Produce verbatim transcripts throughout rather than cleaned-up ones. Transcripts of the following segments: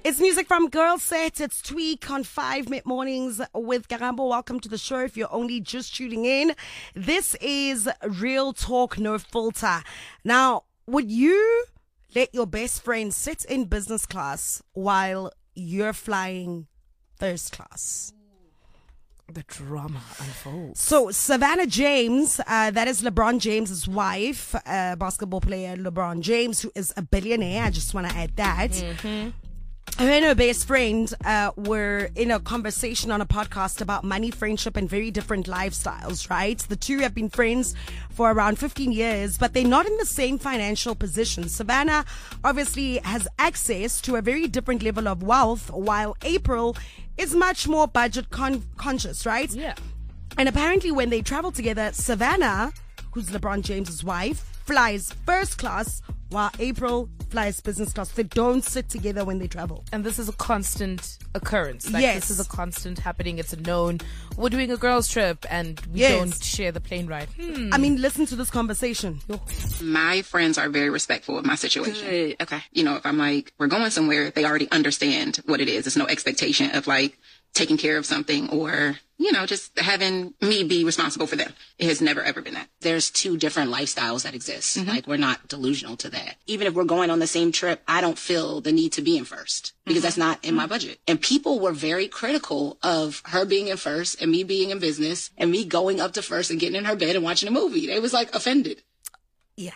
It's music from Girl Set. It's Tweak on five Mid Mornings with Karambo. Welcome to the show. If you're only just tuning in, this is Real Talk, No Filter. Now, would you let your best friend sit in business class while you're flying first class? The drama unfolds. So, Savannah James, uh, that is LeBron James's wife, uh, basketball player LeBron James, who is a billionaire. I just want to add that. Mm-hmm. Her and her best friend uh, were in a conversation on a podcast about money, friendship, and very different lifestyles, right? The two have been friends for around fifteen years, but they're not in the same financial position. Savannah obviously has access to a very different level of wealth, while April is much more budget con- conscious, right? Yeah. And apparently when they travel together, Savannah, who's LeBron James's wife, flies first class while April flies business class. They don't sit together when they travel. And this is a constant occurrence. Like, yes. This is a constant happening. It's a known. We're doing a girls' trip and we yes. don't share the plane ride. Hmm. I mean, listen to this conversation. My friends are very respectful of my situation. Good. Okay. You know, if I'm like, we're going somewhere, they already understand what it is. There's no expectation of like taking care of something or, you know, just having me be responsible for them. It has never, ever been that. There's two different lifestyles that exist. Mm-hmm. Like, we're not delusional to that. Even if we're going on the same trip, I don't feel the need to be in first because mm-hmm. that's not in my budget. And people were very critical of her being in first and me being in business and me going up to first and getting in her bed and watching a movie. They was like offended. Yeah.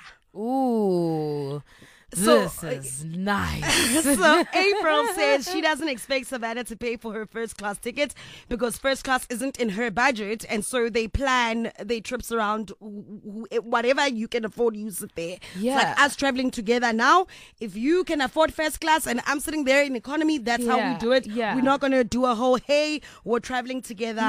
Ooh. So, this is nice. So April says she doesn't expect Savannah to pay for her first class ticket because first class isn't in her budget, and so they plan their trips around whatever you can afford to use it there. Yeah. It's like us traveling together now. If you can afford first class and I'm sitting there in economy, that's yeah. how we do it. Yeah. We're not going to do a whole, hey, we're traveling together.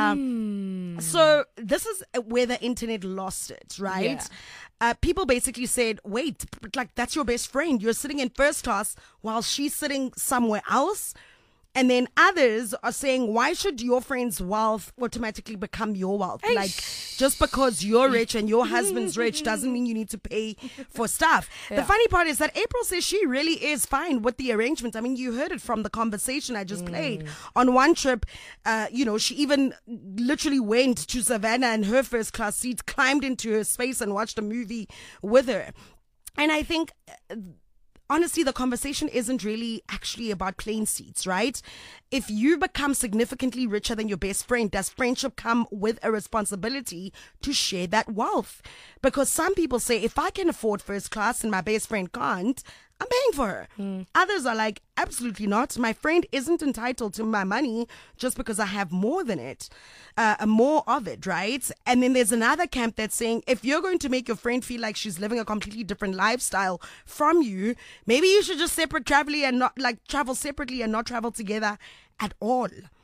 Mm. So this is where the internet lost it, right? Yeah. Uh, people basically said, wait, but like that's your best friend. You're sitting in first class while she's sitting somewhere else. And then others are saying, why should your friend's wealth automatically become your wealth? Eish. Like, just because you're rich and your husband's rich doesn't mean you need to pay for stuff. Yeah. The funny part is that April says she really is fine with the arrangement. I mean, you heard it from the conversation I just mm. played. On one trip, uh, you know, she even literally went to Savannah in her first class seat, climbed into her space and watched a movie with her. And I think... Uh, honestly, the conversation isn't really actually about plane seats, right? If you become significantly richer than your best friend, does friendship come with a responsibility to share that wealth? Because some people say, if I can afford first class and my best friend can't, I'm paying for her. Mm. Others are like, absolutely not. My friend isn't entitled to my money just because I have more than it, uh, more of it, right? And then there's another camp that's saying, if you're going to make your friend feel like she's living a completely different lifestyle from you, maybe you should just separate travel and not like travel separately and not travel together at all.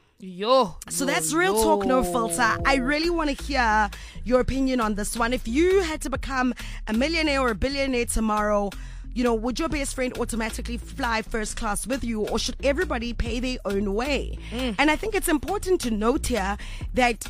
Yo. So yo, that's Real yo. Talk, No Filter. I really want to hear your opinion on this one. If you had to become a millionaire or a billionaire tomorrow, you know, would your best friend automatically fly first class with you, or should everybody pay their own way? Mm. And I think it's important to note here that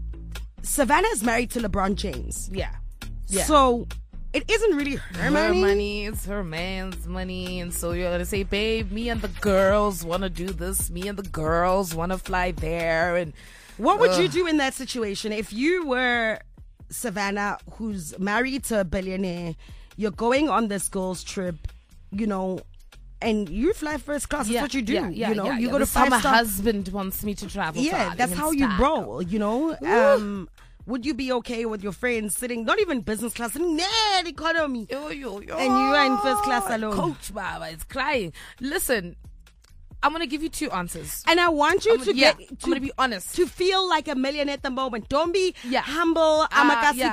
Savannah is married to LeBron James. Yeah. yeah. So it isn't really her, her money. money. It's her man's money. And so you're going to say, babe, me and the girls want to do this. Me and the girls want to fly there. And what would ugh. you do in that situation if you were Savannah, who's married to a billionaire? You're going on this girls' trip, you know, and you fly first class. That's yeah, what you do. Yeah, yeah, you know, yeah, you yeah. go this to how five my star. husband wants me to travel. Yeah, that's how you roll. You know, um, would you be okay with your friends sitting, not even business class, sitting there in economy, yo, yo, yo. and you are in first class alone? Coach Baba is crying. Listen. I'm going to give you two answers. And I want you I'm to gonna, get, yeah, to, I'm going to be honest. To feel like a millionaire at the moment. Don't be yeah. humble. I'm uh, a yeah.